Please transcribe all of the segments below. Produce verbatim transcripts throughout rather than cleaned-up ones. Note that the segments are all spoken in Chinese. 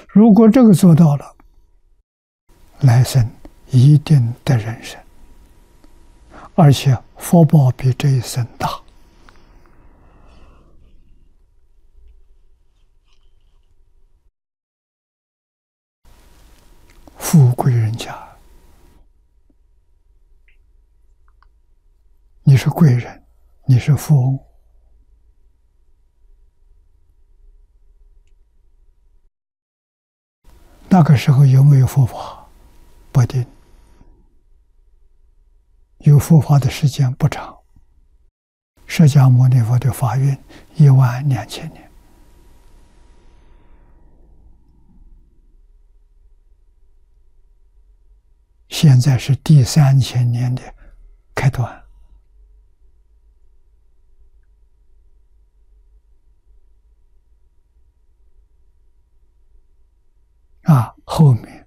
如果这个做到了，来生一定得人生，而且福报比这一生大。富贵人家，你是贵人，你是富翁。那个时候有没有佛法？不定。有佛法的时间不长，释迦牟尼佛的法运一万两千年。现在是第三千年的开端。啊，后面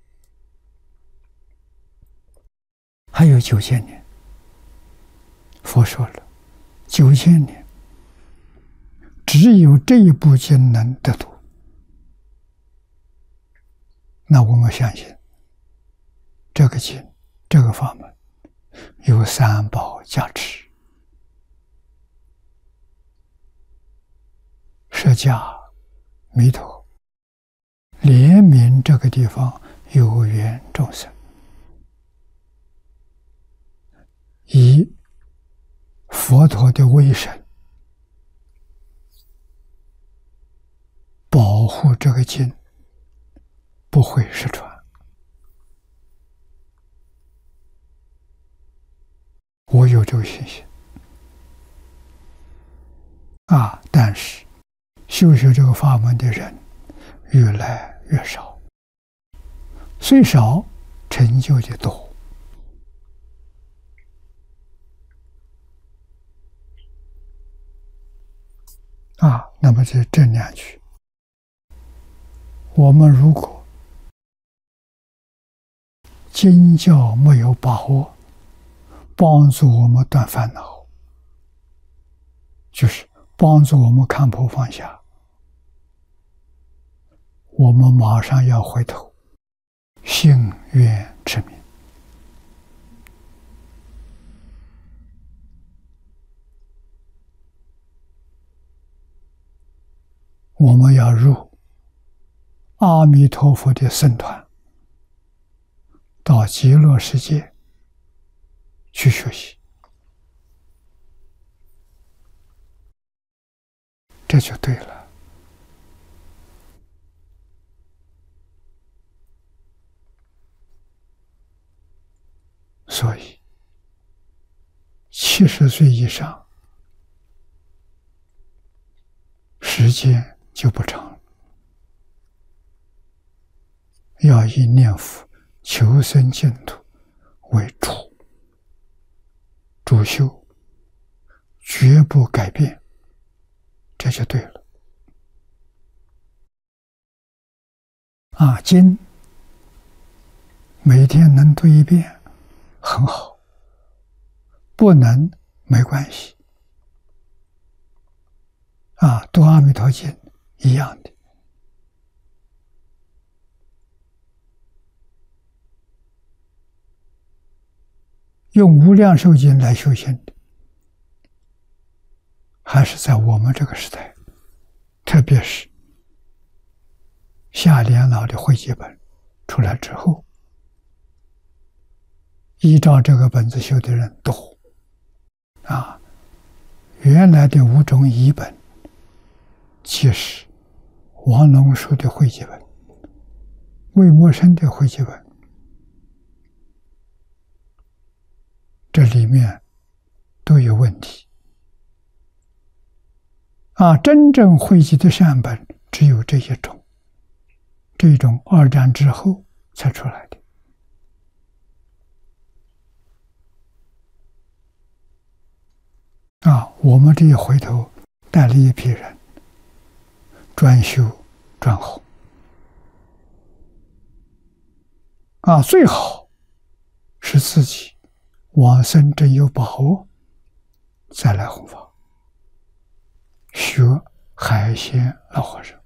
还有九千年。佛说了，九千年只有这一部经能得度。那我们相信这个经，这个法门有三宝加持，释迦弥陀怜悯这个地方有缘众生，以佛陀的威神保护这个经不会失传。我有这个信心啊！但是修学这个法门的人越来越少，虽少成就的多。啊，那么这这两句，我们如果经教没有把握，帮助我们断烦恼，就是帮助我们看破放下，我们马上要回头信愿持名。我们要入阿弥陀佛的僧团，到极乐世界去学习，这就对了。所以七十岁以上时间就不长了，要以念佛求生净土为主，主修，绝不改变，这就对了。啊，经每天能读一遍很好，不能没关系。啊，读阿弥陀经一样的。用无量寿经来修行的，还是在我们这个时代，特别是夏莲老的汇集本出来之后，依照这个本子修的人多。啊，原来的五种译本，其实王龙书的汇集本、魏默生的汇集本，这里面都有问题。啊，真正汇集的善本只有这一种，这一种二战之后才出来的。啊，我们这一回头带了一批人，专修专弘。啊，最好是自己往生真有把握，再来弘法。学海鲜老和尚。